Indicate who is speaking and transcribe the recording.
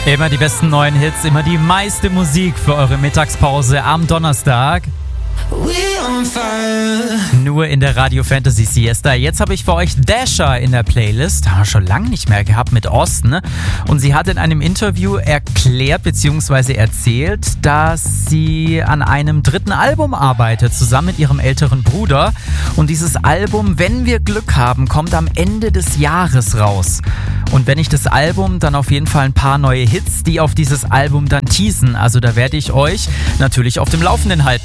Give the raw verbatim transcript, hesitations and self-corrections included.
Speaker 1: Immer die besten neuen Hits, immer die meiste Musik für eure Mittagspause am Donnerstag. Nur in der Radio Fantasy Siesta. Jetzt habe ich für euch Dasher in der Playlist. Haben wir schon lange nicht mehr gehabt mit Osten. Und sie hat in einem Interview erklärt bzw. erzählt, dass sie an einem dritten Album arbeitet, zusammen mit ihrem älteren Bruder. Und dieses Album, wenn wir Glück haben, kommt am Ende des Jahres raus. Und wenn ich das Album, dann auf jeden Fall ein paar neue Hits, die auf dieses Album dann teasen. Also da werde ich euch natürlich auf dem Laufenden halten.